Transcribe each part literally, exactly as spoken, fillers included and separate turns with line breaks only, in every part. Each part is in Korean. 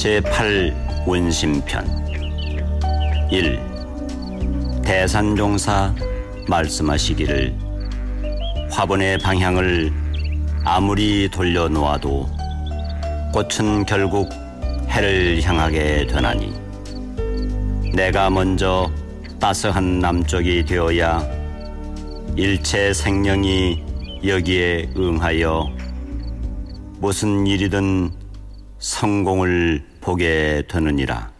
제팔 운심편. 일. 대산종사 말씀하시기를 화분의 방향을 아무리 돌려놓아도 꽃은 결국 해를 향하게 되나니 내가 먼저 따스한 남쪽이 되어야 일체 생명이 여기에 응하여 무슨 일이든 성공을 보게 되느니라.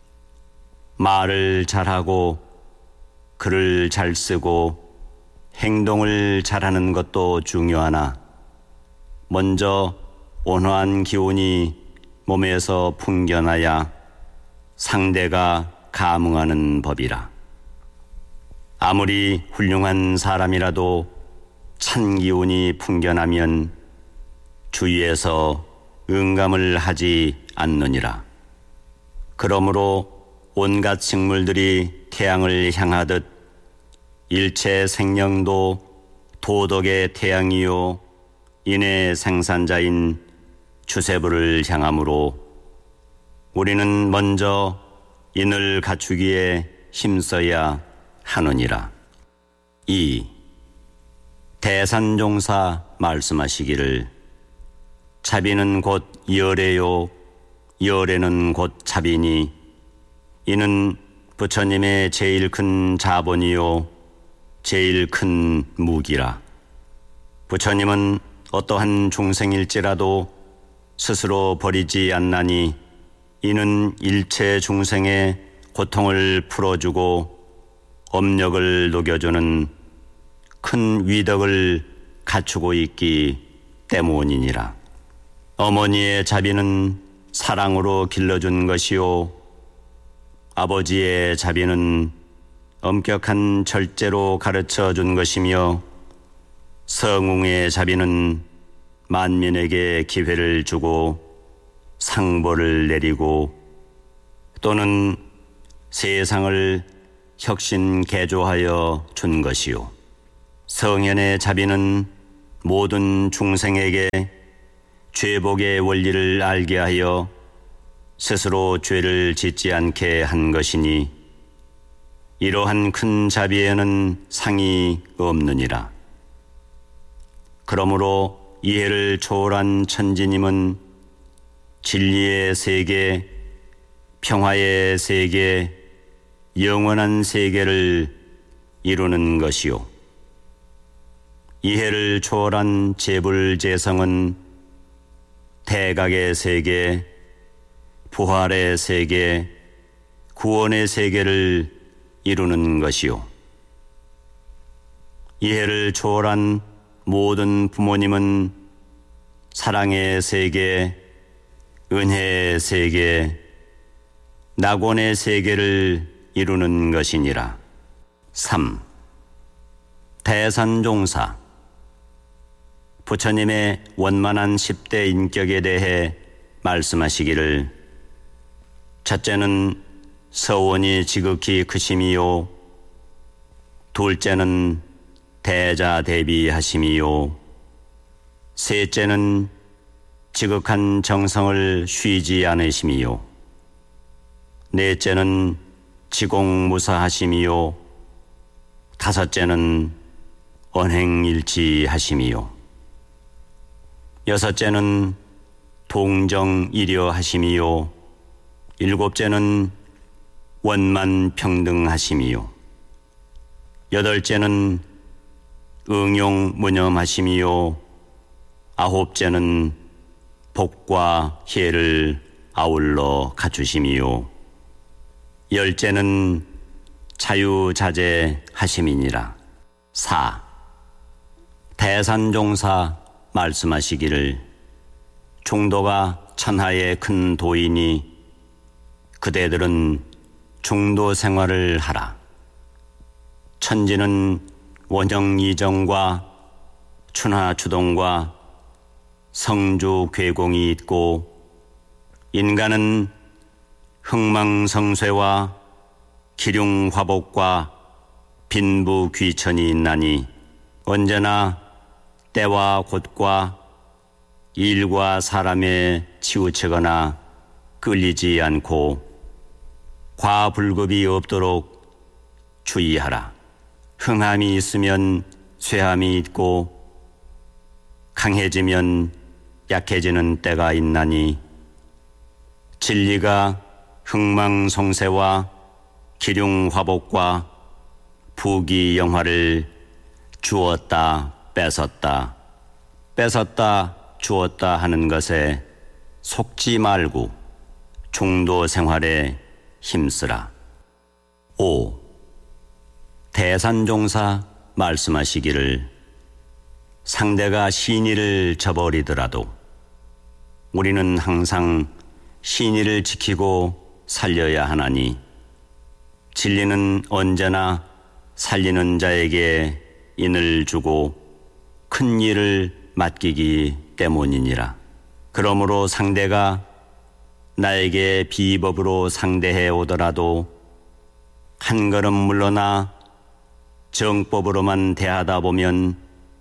말을 잘하고 글을 잘 쓰고 행동을 잘하는 것도 중요하나 먼저 온화한 기운이 몸에서 풍겨나야 상대가 감응하는 법이라. 아무리 훌륭한 사람이라도 찬 기운이 풍겨나면 주위에서 응감을 하지 않느니라. 그러므로 온갖 식물들이 태양을 향하듯 일체 생명도 도덕의 태양이요 인의 생산자인 주세부를 향하므로 우리는 먼저 인을 갖추기에 힘써야 하느니라. 이. 대산종사 말씀하시기를 자비는 곧 열애요 열애는 곧 자비니 이는 부처님의 제일 큰 자본이요 제일 큰 무기라. 부처님은 어떠한 중생일지라도 스스로 버리지 않나니 이는 일체 중생의 고통을 풀어주고 업력을 녹여주는 큰 위덕을 갖추고 있기 때문이니라. 어머니의 자비는 사랑으로 길러준 것이요 아버지의 자비는 엄격한 절제로 가르쳐 준 것이며 성웅의 자비는 만민에게 기회를 주고 상보를 내리고 또는 세상을 혁신 개조하여 준 것이요 성현의 자비는 모든 중생에게 죄복의 원리를 알게 하여 스스로 죄를 짓지 않게 한 것이니 이러한 큰 자비에는 상이 없느니라. 그러므로 이해를 초월한 천지님은 진리의 세계, 평화의 세계, 영원한 세계를 이루는 것이요 이해를 초월한 재불재성은 대각의 세계, 부활의 세계, 구원의 세계를 이루는 것이요 이해를 초월한 모든 부모님은 사랑의 세계, 은혜의 세계, 낙원의 세계를 이루는 것이니라. 삼. 대산종사 부처님의 원만한 십 대 인격에 대해 말씀하시기를 첫째는 서원이 지극히 크심이요 둘째는 대자대비하심이요 셋째는 지극한 정성을 쉬지 않으심이요 넷째는 지공무사하심이요 다섯째는 언행일치하심이요 여섯째는 동정이려하심이요 일곱째는 원만평등하심이요 여덟째는 응용무념하심이요 아홉째는 복과 희애를 아울러 갖추심이요 열째는 자유자재하심이니라. 사. 대산종사 말씀하시기를 중도가 천하의 큰 도이니 그대들은 중도 생활을 하라. 천지는 원형이정과 춘하추동과 성주괴공이 있고 인간은 흥망성쇠와 기륭화복과 빈부귀천이 있나니 언제나 때와 곳과 일과 사람에 치우치거나 끌리지 않고 과불급이 없도록 주의하라. 흥함이 있으면 쇠함이 있고 강해지면 약해지는 때가 있나니 진리가 흥망성쇠와 기륭화복과 부귀영화를 주었다 뺏었다 뺏었다 주었다 하는 것에 속지 말고 중도 생활에 힘쓰라. 오. 대산종사 말씀하시기를 상대가 신의를 저버리더라도 우리는 항상 신의를 지키고 살려야 하나니 진리는 언제나 살리는 자에게 인을 주고 큰 일을 맡기기 때문이니라. 그러므로 상대가 나에게 비법으로 상대해 오더라도 한 걸음 물러나 정법으로만 대하다 보면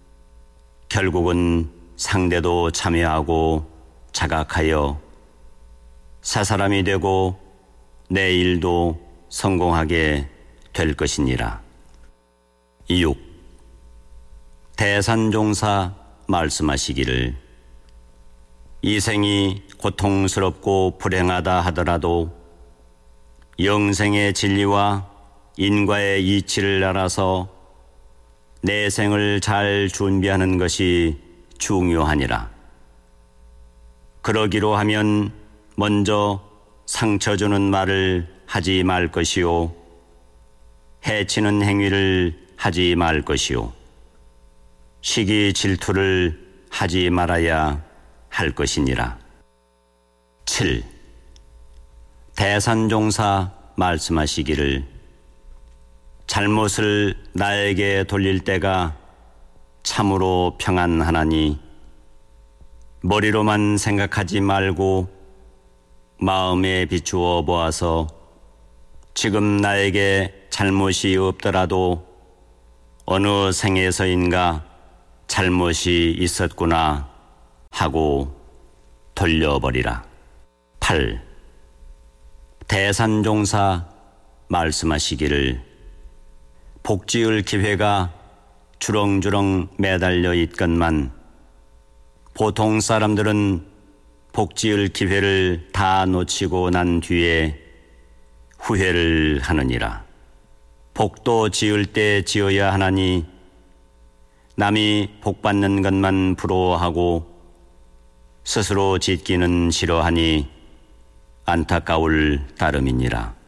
결국은 상대도 참여하고 자각하여 새 사람이 되고 내 일도 성공하게 될 것이니라. 육. 대산종사 말씀하시기를 이 생이 고통스럽고 불행하다 하더라도 영생의 진리와 인과의 이치를 알아서 내 생을 잘 준비하는 것이 중요하니라. 그러기로 하면 먼저 상처 주는 말을 하지 말 것이요 해치는 행위를 하지 말 것이요 시기 질투를 하지 말아야 할 것이니라. 칠. 대산종사 말씀하시기를 잘못을 나에게 돌릴 때가 참으로 평안하나니 머리로만 생각하지 말고 마음에 비추어 보아서 지금 나에게 잘못이 없더라도 어느 생에서인가 잘못이 있었구나 하고 돌려버리라. 팔. 대산종사 말씀하시기를 복지을 기회가 주렁주렁 매달려 있건만 보통 사람들은 복지을 기회를 다 놓치고 난 뒤에 후회를 하느니라. 복도 지을 때 지어야 하나니 남이 복받는 것만 부러워하고 스스로 짓기는 싫어하니 안타까울 따름이니라.